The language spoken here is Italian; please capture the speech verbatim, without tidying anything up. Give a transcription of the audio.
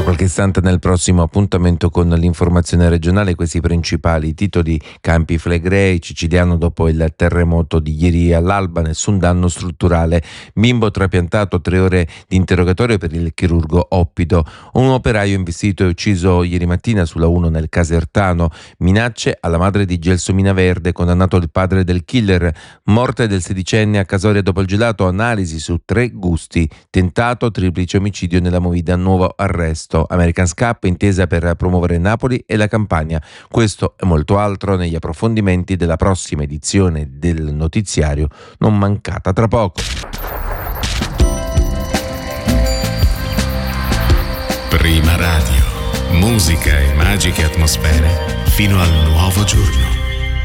Tra qualche istante nel prossimo appuntamento con l'informazione regionale, questi principali titoli: Campi Flegrei, Siciliano dopo il terremoto di ieri all'alba, nessun danno strutturale, bimbo trapiantato, tre ore di interrogatorio per il chirurgo Oppido, un operaio investito e ucciso ieri mattina sulla uno nel Casertano, minacce alla madre di Gelsomina Verde, condannato il padre del killer, morte del sedicenne a Casoria dopo il gelato, analisi su tre gusti, tentato triplice omicidio nella movida, nuovo arresto. American Scap, intesa per promuovere Napoli e la Campania. Questo e molto altro negli approfondimenti della prossima edizione del notiziario, non mancata tra poco. Prima Radio, musica e magiche atmosfere fino al nuovo giorno.